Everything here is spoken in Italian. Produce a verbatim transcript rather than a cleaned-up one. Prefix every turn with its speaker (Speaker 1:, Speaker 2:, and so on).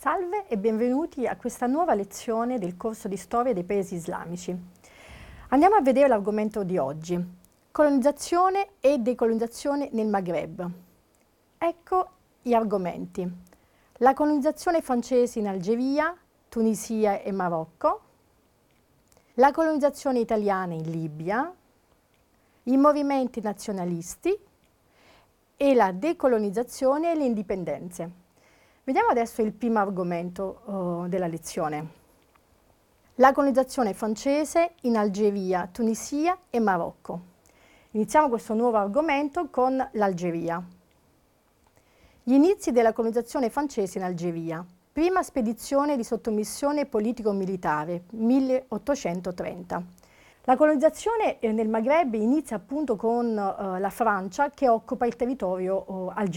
Speaker 1: Salve e benvenuti a questa nuova lezione del corso di Storia dei Paesi Islamici. Andiamo a vedere l'argomento di oggi, colonizzazione e decolonizzazione nel Maghreb. Ecco gli argomenti. La colonizzazione francese in Algeria, Tunisia e Marocco, la colonizzazione italiana in Libia, i movimenti nazionalisti e la decolonizzazione e le indipendenze. Vediamo adesso il primo argomento uh, della lezione. La colonizzazione francese in Algeria, Tunisia e Marocco. Iniziamo questo nuovo argomento con l'Algeria. Gli inizi della colonizzazione francese in Algeria. Prima spedizione di sottomissione politico-militare, milleottocentotrenta. La colonizzazione nel Maghreb inizia appunto con uh, la Francia che occupa il territorio uh, algerino.